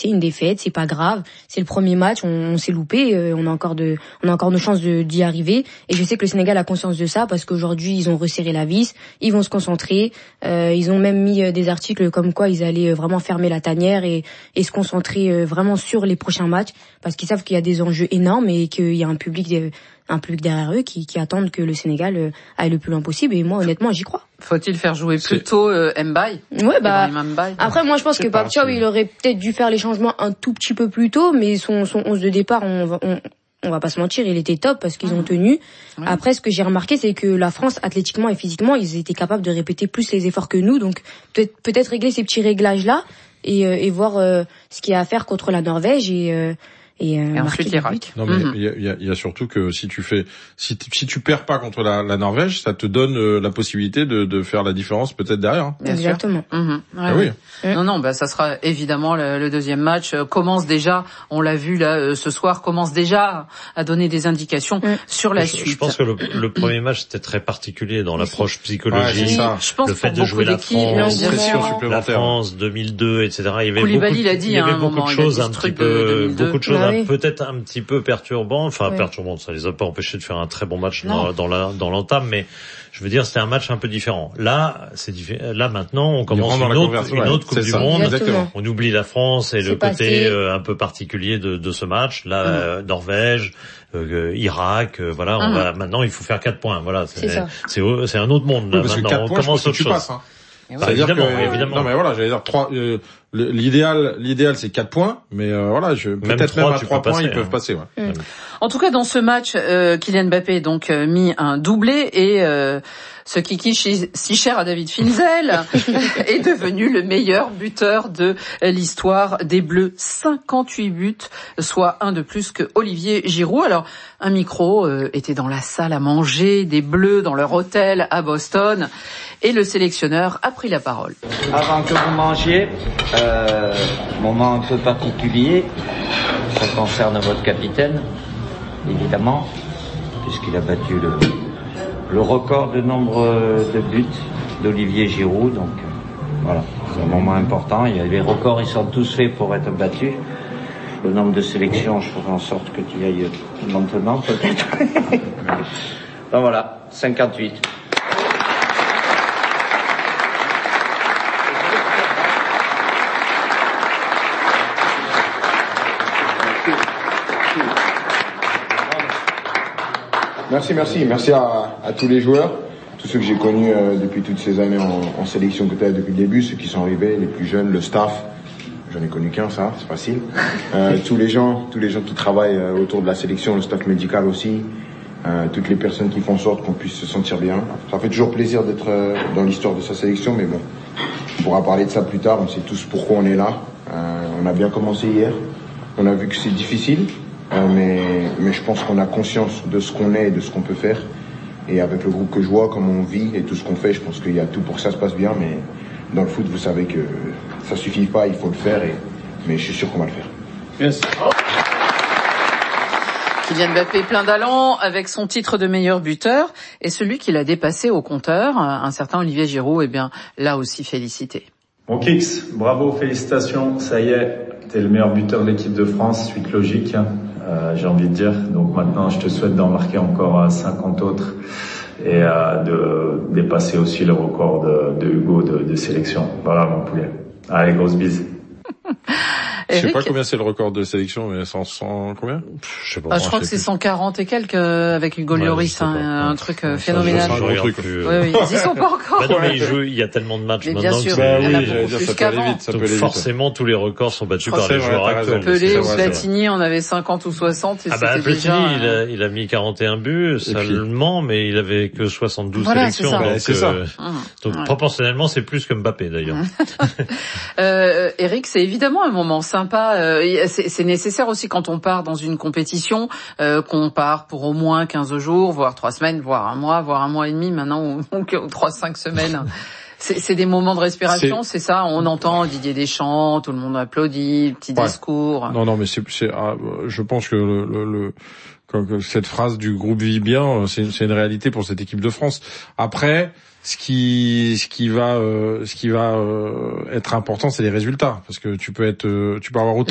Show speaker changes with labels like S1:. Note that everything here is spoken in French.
S1: c'est une défaite, c'est pas grave. C'est le premier match, on s'est loupé, on a encore nos chances d'y arriver. Et je sais que le Sénégal a conscience de ça parce qu'aujourd'hui ils ont resserré la vis, ils vont se concentrer. Ils ont même mis des articles comme quoi ils allaient vraiment fermer la tanière et se concentrer vraiment sur les prochains matchs parce qu'ils savent qu'il y a des enjeux énormes et qu'il y a un public derrière eux qui attendent que le Sénégal aille le plus loin possible. Et moi, honnêtement, j'y crois.
S2: Faut-il faire jouer plutôt Mbaye?
S1: Ouais, après, moi, je pense que Pape Thiaw, il aurait peut-être dû faire les changements un tout petit peu plus tôt, mais son 11 de départ, on va pas se mentir, il était top parce qu'ils ont tenu. Ouais. Après, ce que j'ai remarqué, c'est que la France, athlétiquement et physiquement, ils étaient capables de répéter plus les efforts que nous. Donc, peut-être régler ces petits réglages-là et voir ce qu'il y a à faire contre la Norvège et
S2: ensuite l'Irak.
S3: Non mais il y a surtout que si tu perds pas contre la Norvège, ça te donne la possibilité de faire la différence peut-être derrière. Hein.
S1: Exactement.
S3: Oui.
S2: Non, ça sera évidemment le deuxième match commence déjà, on l'a vu là ce soir, commence déjà à donner des indications sur la suite.
S4: Je pense que le premier match c'était très particulier dans l'approche psychologique,
S2: je pense
S4: le fait de jouer la France 2002, etc. Il y avait beaucoup de choses peut-être un petit peu perturbant. Perturbant, ça les a pas empêchés de faire un très bon match dans l'entame, mais je veux dire, c'était un match un peu différent. Là, là maintenant, on commence une autre Coupe du Monde.
S3: Exactement.
S4: On oublie la France et le côté un peu particulier de ce match. Là, Norvège, Irak, maintenant il faut faire 4 points. Voilà, c'est un autre monde. Là,
S3: parce que
S4: maintenant,
S3: 4 points,
S4: on commence autre chose.
S3: Passes, hein. Évidemment. Non mais voilà, j'allais dire 3 l'idéal c'est 4 points, mais peut-être même à 3 points ils peuvent passer. Ouais.
S2: En tout cas dans ce match Kylian Mbappé donc mis un doublé et ce kiki si cher à David Finzel est devenu le meilleur buteur de l'histoire des Bleus. 58 buts, soit un de plus que Olivier Giroud. Alors, un micro était dans la salle à manger des Bleus dans leur hôtel à Boston et le sélectionneur a pris la parole.
S5: Avant que vous mangiez, moment un peu particulier, ça concerne votre capitaine, évidemment, puisqu'il a battu le record de nombre de buts d'Olivier Giroud, donc voilà, c'est un moment important. Les records, ils sont tous faits pour être battus. Le nombre de sélections, je ferai en sorte que tu y ailles maintenant, peut-être. Donc voilà, 58.
S6: Merci à tous les joueurs, tous ceux que j'ai connus depuis toutes ces années en sélection que tu as depuis le début, ceux qui sont arrivés, les plus jeunes, le staff. J'en ai connu qu'un, ça, c'est facile. Tous les gens qui travaillent autour de la sélection, le staff médical aussi, toutes les personnes qui font en sorte qu'on puisse se sentir bien. Ça fait toujours plaisir d'être dans l'histoire de sa sélection, mais bon, on pourra parler de ça plus tard. On sait tous pourquoi on est là. On a bien commencé hier. On a vu que c'est difficile. Mais je pense qu'on a conscience de ce qu'on est et de ce qu'on peut faire. Et avec le groupe que je vois, comme on vit et tout ce qu'on fait, je pense qu'il y a tout pour que ça se passe bien. Mais dans le foot, vous savez que ça suffit pas, il faut le faire. Mais je suis sûr qu'on va le faire.
S3: Yes.
S2: Kylian Mbappé plein d'allant avec son titre de meilleur buteur et celui qui l'a dépassé au compteur, un certain Olivier Giroud, là aussi félicité.
S7: Bon Kix, bravo, félicitations, ça y est, t'es le meilleur buteur de l'équipe de France, suite logique, j'ai envie de dire. Donc maintenant, je te souhaite d'en marquer encore 50 autres et de dépasser aussi le record de Hugo de sélection. Voilà mon poulet. Allez, grosse bise.
S3: Je sais pas combien c'est le record de sélection, mais 100 combien?
S4: Je sais pas.
S2: Je crois que c'est 140 et quelques avec Hugo Lloris, un truc phénoménal.
S4: Oui,
S2: ils y sont pas encore.
S4: Non, mais il y a tellement de matchs maintenant.
S2: Bien sûr,
S3: ça peut aller vite.
S4: Donc forcément, tous les records sont battus par les joueurs actuels.
S2: Pelé ou Platini, on avait 50 ou 60 et c'était déjà...
S4: Platini, il a mis 41 buts seulement, mais il avait que 72 sélections.
S3: C'est ça.
S4: Donc proportionnellement, c'est plus que Mbappé d'ailleurs.
S2: Eric, c'est évidemment un moment sympa. C'est nécessaire aussi quand on part dans une compétition, qu'on part pour au moins 15 jours, voire 3 semaines, voire un mois, voire un mois et demi maintenant, ou 3-5 semaines. C'est des moments de respiration, c'est ça. On entend Didier Deschamps, tout le monde applaudit, petit discours.
S3: Non, mais je pense que que cette phrase du groupe vit bien, c'est une réalité pour cette équipe de France. Après, ce qui va être important, c'est les résultats, parce que tu peux avoir autant